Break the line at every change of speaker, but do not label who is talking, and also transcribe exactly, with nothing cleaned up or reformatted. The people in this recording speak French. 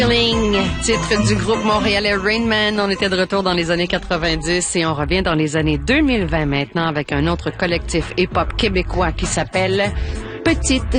Feeling, titre du groupe montréalais Rain Man. On était de retour dans les années quatre-vingt-dix et on revient dans les années deux mille vingt maintenant avec un autre collectif hip-hop québécois qui s'appelle Petite